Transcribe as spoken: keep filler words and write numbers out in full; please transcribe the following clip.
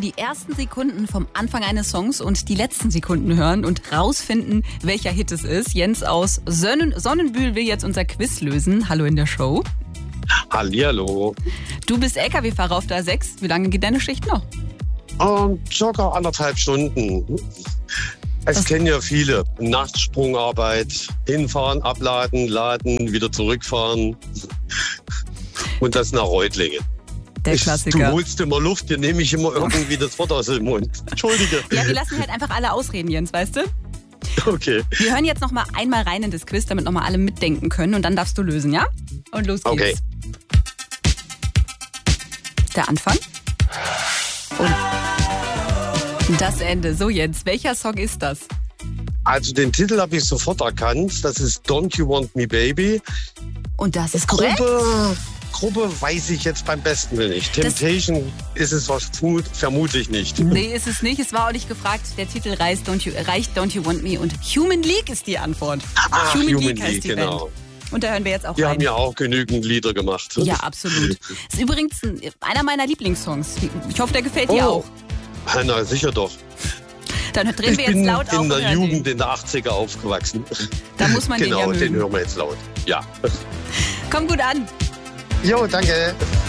die ersten Sekunden vom Anfang eines Songs und die letzten Sekunden hören und rausfinden, welcher Hit es ist. Jens aus Sonnen- Sonnenbühl will jetzt unser Quiz lösen. Hallo in der Show. Hallihallo. Du bist L K W-Fahrer auf der A sechs. Wie lange geht deine Schicht noch? Ähm, circa anderthalb Stunden. Es Was? kennen ja viele. Nachtsprungarbeit, hinfahren, abladen, laden, wieder zurückfahren. Und das nach Reutlingen. Der Ich, Klassiker. du holst immer Luft, dir nehme ich immer irgendwie das Wort aus dem Mund. Entschuldige. Ja, wir lassen halt einfach alle ausreden, Jens, weißt du? Okay. Wir hören jetzt noch mal einmal rein in das Quiz, damit noch mal alle mitdenken können. Und dann darfst du lösen, ja? Und los geht's. Okay. Der Anfang. Und das Ende. So, Jens, welcher Song ist das? Also den Titel habe ich sofort erkannt. Das ist Don't You Want Me Baby. Und das ist korrekt. Gruppe, Gruppe weiß ich jetzt beim besten Willen nicht. Das- Temptation ist es was, vermutlich nicht. Nee, ist es nicht. Es war auch nicht gefragt. Der Titel reicht Don't You, reicht Don't You Want Me und Human League ist die Antwort. Ach, Human, Human League heißt League, die genau. Band. Und da hören wir jetzt auch Die rein. haben ja auch genügend Lieder gemacht. Ja, absolut. Ist übrigens ein, einer meiner Lieblingssongs. Ich hoffe, der gefällt dir Oh. auch. Na, sicher doch. Dann drehen Ich wir jetzt bin laut auf in der und hören Jugend in der achtziger aufgewachsen. Da muss man den genau, ja den mögen. hören wir jetzt laut. Ja. den. Komm gut an. Jo, danke.